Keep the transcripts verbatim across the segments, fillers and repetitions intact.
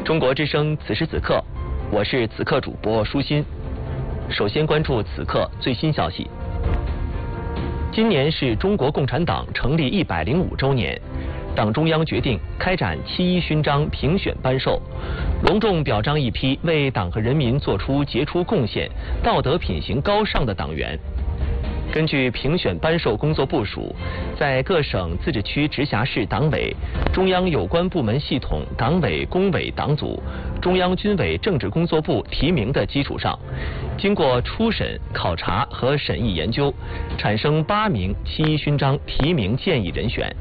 中国之声此时此刻，我是此刻主播舒心。首先关注此刻最新消息。今年是中国共产党成立一百零五周年，党中央决定开展七一勋章评选颁授，隆重表彰一批为党和人民做出杰出贡献、道德品行高尚的党员。根据评选颁授工作部署，在各省、自治区、直辖市党委、中央有关部门系统党委、工委党组、中央军委政治工作部提名的基础上，经过初审、考察和审议研究，产生八名七一勋章提名建议人选。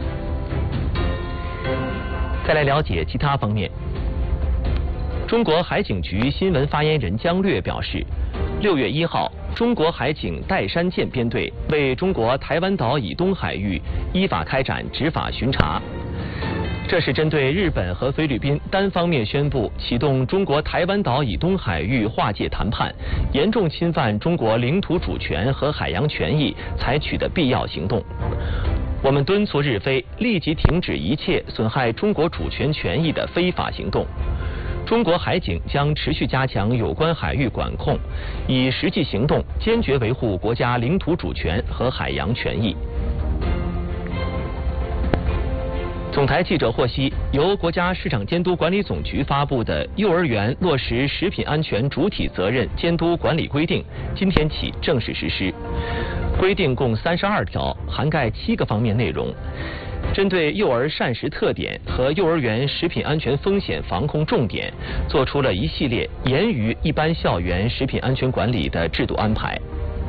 再来了解其他方面。中国海警局新闻发言人姜略表示，六月一号，中国海警岱山舰编队为中国台湾岛以东海域依法开展执法巡查。这是针对日本和菲律宾单方面宣布启动中国台湾岛以东海域划界谈判，严重侵犯中国领土主权和海洋权益采取的必要行动。我们敦促日菲立即停止一切损害中国主权权益的非法行动。中国海警将持续加强有关海域管控，以实际行动坚决维护国家领土主权和海洋权益。总台记者获悉，由国家市场监督管理总局发布的《幼儿园落实食品安全主体责任监督管理规定》今天起正式实施。规定共三十二条，涵盖七个方面内容，针对幼儿膳食特点和幼儿园食品安全风险防控重点，做出了一系列严于一般校园食品安全管理的制度安排。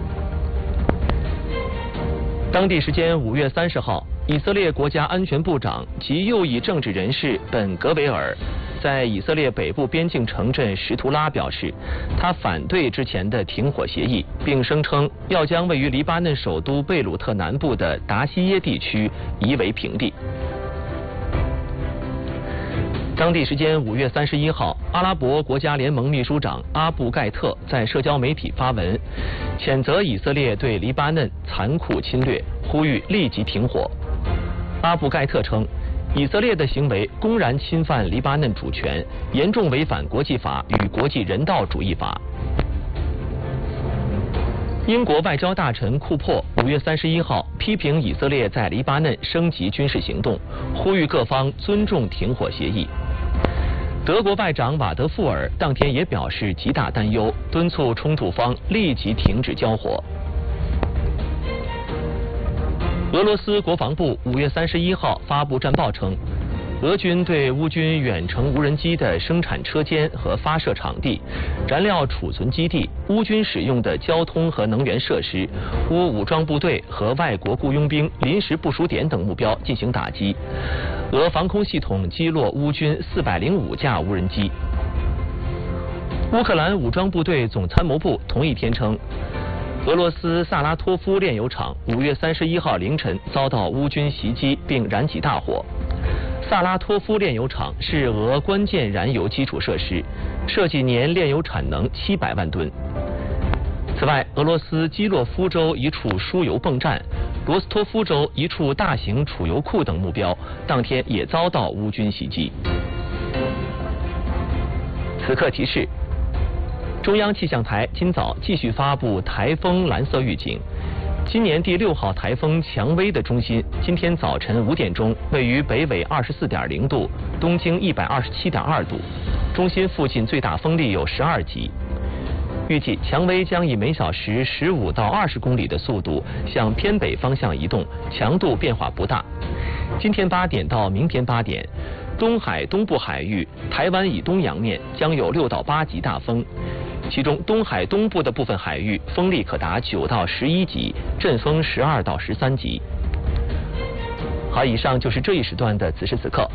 当地时间五月三十号，以色列国家安全部长及右翼政治人士本·格维尔在以色列北部边境城镇什图拉表示，他反对之前的停火协议，并声称要将位于黎巴嫩首都贝鲁特南部的达西耶地区夷为平地。当地时间五月三十一号，阿拉伯国家联盟秘书长阿布盖特在社交媒体发文，谴责以色列对黎巴嫩残酷侵略，呼吁立即停火。阿布盖特称，以色列的行为公然侵犯黎巴嫩主权，严重违反国际法与国际人道主义法。英国外交大臣库珀五月三十一号批评以色列在黎巴嫩升级军事行动，呼吁各方尊重停火协议。德国外长瓦德富尔当天也表示极大担忧，敦促冲突方立即停止交火。俄罗斯国防部五月三十一号发布战报称，俄军对乌军远程无人机的生产车间和发射场地、燃料储存基地、乌军使用的交通和能源设施、乌武装部队和外国雇佣兵临时部署点等目标进行打击。俄防空系统击落乌军四百零五架无人机。乌克兰武装部队总参谋部同一天称，俄罗斯萨拉托夫炼油厂五月三十一号凌晨遭到乌军袭击并燃起大火。萨拉托夫炼油厂是俄关键燃油基础设施，设计年炼油产能七百万吨。此外，俄罗斯基洛夫州一处输油泵站、罗斯托夫州一处大型储油库等目标，当天也遭到乌军袭击。此刻提示：中央气象台今早继续发布台风蓝色预警。今年第六号台风蔷薇的中心，今天早晨五点钟位于北纬二十四点零度，东经一百二十七点二度，中心附近最大风力有十二级。预计蔷薇将以每小时十五到二十公里的速度向偏北方向移动，强度变化不大。今天八点到明天八点，东海东部海域、台湾以东洋面将有六到八级大风，其中东海东部的部分海域风力可达九到十一级，阵风十二到十三级。好，以上就是这一时段的此时此刻。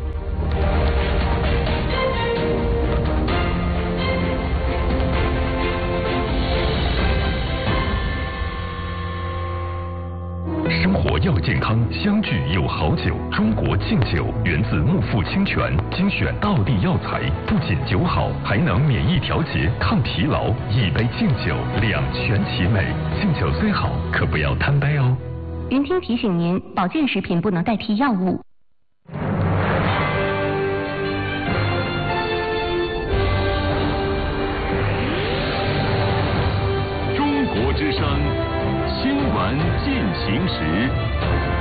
生活要健康，相聚有好酒。中国敬酒源自木富清泉，精选道地药材，不仅酒好，还能免疫调节、抗疲劳。一杯敬酒，两全其美。敬酒虽好，可不要贪杯哦。 云听提醒您，保健食品不能代替药物。 传进行时。